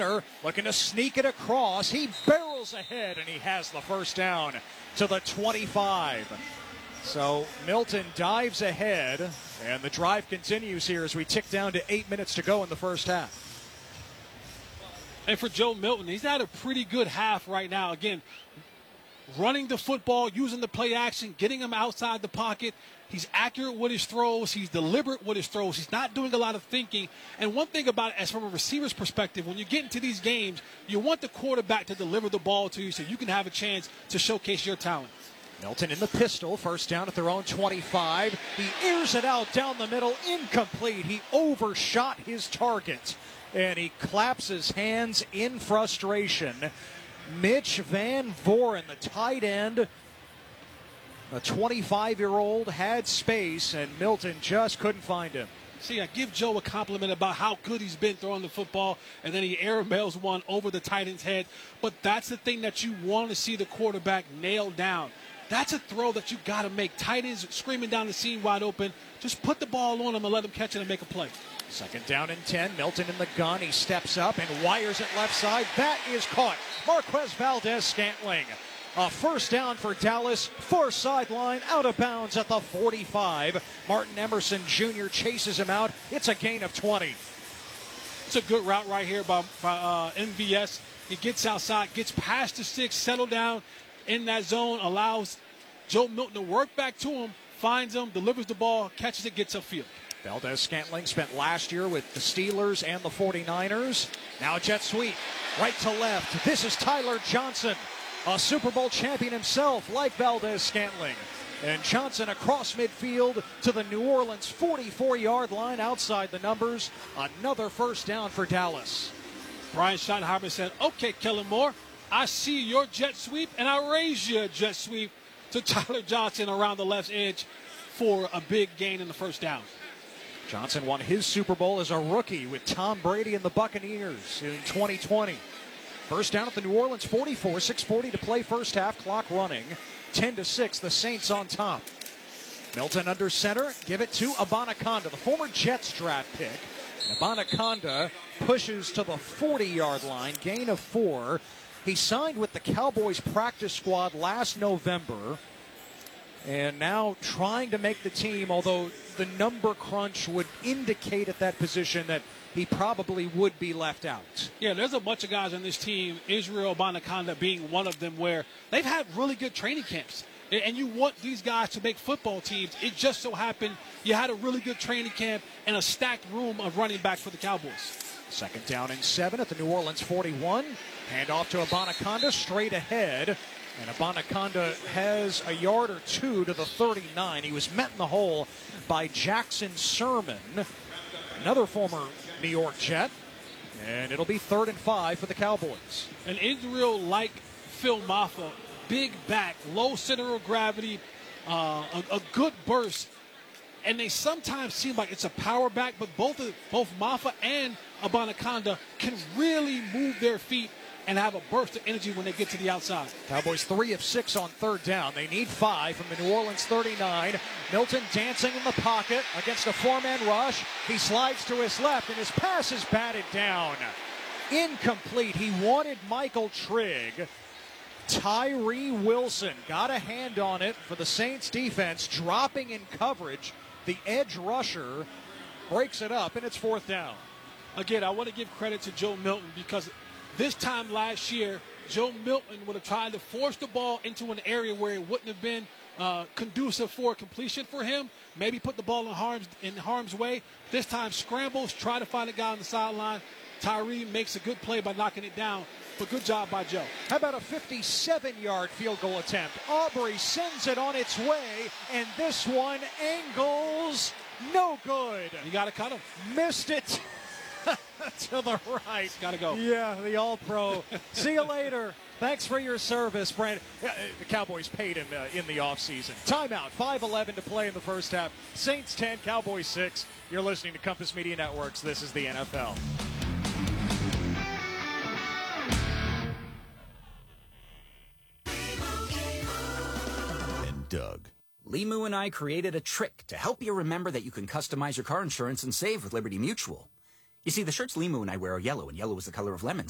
center, looking to sneak it across. He barrels ahead, and he has the first down to the 25. So Milton dives ahead, and the drive continues here as we tick down to 8 minutes to go in the first half. And for Joe Milton, he's had a pretty good half right now. Again, running the football, using the play action, getting him outside the pocket. He's accurate with his throws. He's deliberate with his throws. He's not doing a lot of thinking. And one thing about it, as from a receiver's perspective, when you get into these games, you want the quarterback to deliver the ball to you so you can have a chance to showcase your talent. Milton in the pistol, first down at their own 25. He airs it out down the middle, incomplete. He overshot his target, and he claps his hands in frustration. Mitch Van Voren, the tight end, a 25-year-old, had space, and Milton just couldn't find him. See, I give Joe a compliment about how good he's been throwing the football, and then he airmails one over the tight end's head. But that's the thing that you want to see the quarterback nail down. That's a throw that you got to make. Tight ends screaming down the seam wide open. Just put the ball on him and let him catch it and make a play. Second down and 10. Milton in the gun. He steps up and wires it left side. That is caught. Marquez Valdez-Scantling. A first down for Dallas. Far sideline, out of bounds at the 45. Martin Emerson Jr. chases him out. It's a gain of 20. It's a good route right here by MVS. He gets outside, gets past the 6, settle down in that zone, allows Joe Milton to work back to him, finds him, delivers the ball, catches it, gets upfield. Valdez-Scantling spent last year with the Steelers and the 49ers. Now a jet sweep, right to left. This is Tyler Johnson, a Super Bowl champion himself, like Valdez-Scantling. And Johnson across midfield to the New Orleans 44-yard line outside the numbers. Another first down for Dallas. Brian Schottenheimer said, okay, Kellen Moore, I see your jet sweep, and I raise your jet sweep to Tyler Johnson around the left edge for a big gain in the first down. Johnson won his Super Bowl as a rookie with Tom Brady and the Buccaneers in 2020. First down at the New Orleans 44, 6:40 to play first half, clock running. 10-6, the Saints on top. Milton under center, give it to Abanikanda, the former Jets draft pick. Abanikanda pushes to the 40-yard line, gain of 4. He signed with the Cowboys practice squad last November and now trying to make the team, although the number crunch would indicate at that position that he probably would be left out. Yeah, there's a bunch of guys on this team, Israel Abanikanda being one of them, where they've had really good training camps. And you want these guys to make football teams. It just so happened you had a really good training camp and a stacked room of running backs for the Cowboys. Second down and 7 at the New Orleans 41. Hand off to Abanikanda, straight ahead. And Abanikanda has a yard or two to the 39. He was met in the hole by Jackson Sermon, another former New York Jet. And it'll be 3rd and 5 for the Cowboys. An Israel like Phil Maffa, big back, low center of gravity, a good burst. And they sometimes seem like it's a power back, but both Maffa and Abanikanda can really move their feet and have a burst of energy when they get to the outside. Cowboys 3 of 6 on third down. They need 5 from the New Orleans 39. Milton dancing in the pocket against a 4-man rush. He slides to his left, and his pass is batted down. Incomplete. He wanted Michael Trigg. Tyree Wilson got a hand on it for the Saints defense, dropping in coverage. The edge rusher breaks it up, and it's 4th down. Again, I want to give credit to Joe Milton because this time last year, Joe Milton would have tried to force the ball into an area where it wouldn't have been conducive for completion for him. Maybe put the ball in harm's way. This time scrambles, try to find a guy on the sideline. Tyree makes a good play by knocking it down. But good job by Joe. How about a 57-yard field goal attempt? Aubrey sends it on its way, and this one angles no good. You got to cut him. Missed it to the right. Got to go. Yeah, the All-Pro. See you later. Thanks for your service, Brandon. The Cowboys paid him in the offseason. Timeout, 5:11 to play in the first half. Saints 10, Cowboys 6. You're listening to Compass Media Networks. This is the NFL. Doug. Limu and I created a trick to help you remember that you can customize your car insurance and save with Liberty Mutual. You see, the shirts Limu and I wear are yellow, and yellow is the color of lemons.